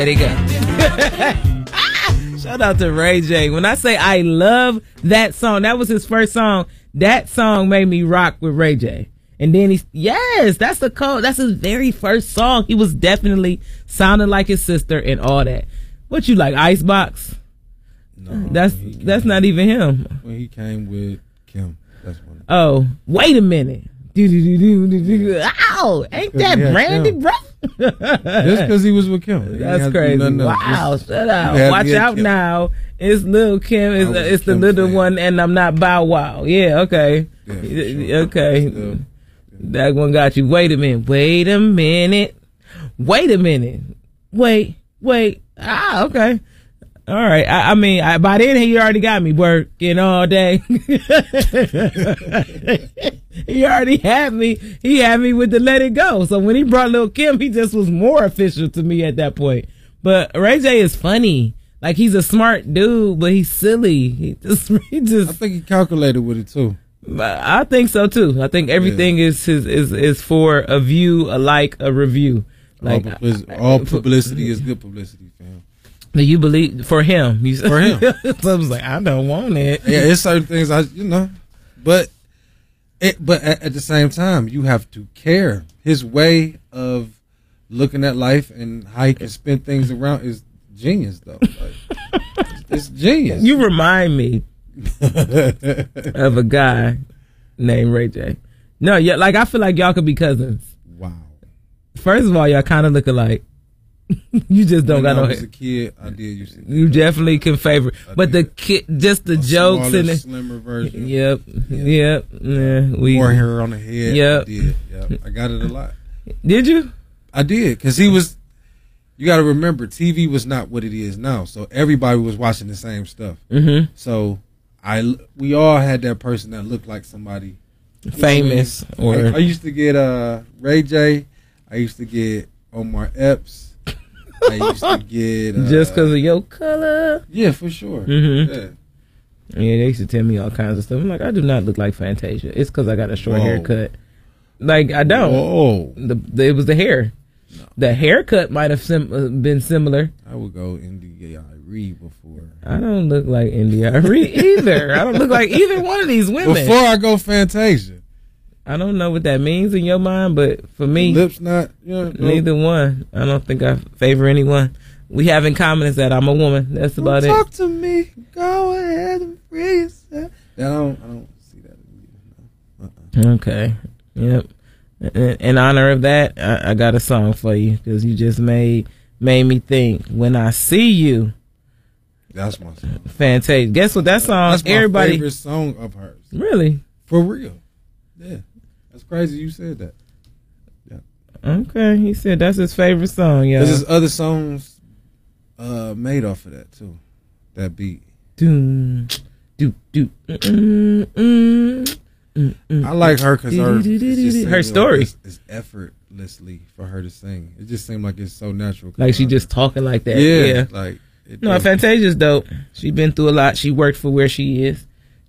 There you go. Shout out to Ray J. When I say I love that song, that was his first song. That song made me rock with Ray J. And then that's the code. That's his very first song. He was definitely sounding like his sister and all that. What you like, Icebox? No, that's not even him. When he came with Kim, that's one. Oh, wait a minute. Ow, ain't that Brandy, bro? Just because he was with Kim. That's crazy. Wow, shut up. Watch out Kim. Now. It's Lil Kim. It's the little fan. One, and I'm not Bow Wow. Yeah, okay. Yeah, sure. Okay. That one got you. Wait a minute. Wait. Ah, okay. All right. I mean, by then he already got me working all day. He already had me. He had me with the Let It Go. So when he brought Lil Kim, he just was more official to me at that point. But Ray J is funny. Like, he's a smart dude, but he's silly. He just. I think he calculated with it too. I think so too. I think everything is for a view, a review. Like all publicity is good publicity, fam. You believe for him? For him. So I was like, I don't want it. Yeah, it's certain things but at the same time, you have to care. His way of looking at life and how he can spin things around is genius, though. Like, it's genius. You remind me of a guy named Ray J. No, yeah, like I feel like y'all could be cousins. Wow. First of all, y'all kind of look alike. You just don't got no hair. When I was a kid, I did used to. You definitely can favor, but the kid, just the jokes smaller, and the slimmer version. Yep. Yeah, more hair on the head. Yep. I did. Yep. I got it a lot. Did you? I did, because he was. You got to remember, TV was not what it is now, so everybody was watching the same stuff. Mm-hmm. So we all had that person that looked like somebody famous. I used to get Ray J. I used to get Omar Epps. I used to get just because of your color. Yeah, for sure. Mm-hmm. Yeah, they used to tell me all kinds of stuff. I'm like, I do not look like Fantasia. It's because I got a short haircut. Like, I don't. Whoa. It was the hair. No. The haircut might have been similar. I would go India Arie before. I don't look like India Arie either. I don't look like either one of these women. Before I go Fantasia. I don't know what that means in your mind, but for me, the lips not. Neither one. I don't think I favor anyone. We have in common is that I'm a woman. That's about it. Talk to me. Go ahead and free yourself. I don't see that in you. Okay. Yep. In honor of that, I got a song for you because you just made me think. When I See You. That's my song. Fantastic. Guess what that song? That's my favorite song of hers. Really? For real. Yeah. That's crazy you said that. Yeah. Okay. He said that's his favorite song, yeah. There's other songs made off of that too. That beat. I like her because her story is effortlessly for her to sing. It just seemed like it's so natural. Like she just talking like that. Yeah. Like Fantasia's dope. She been through a lot. She worked for where she is.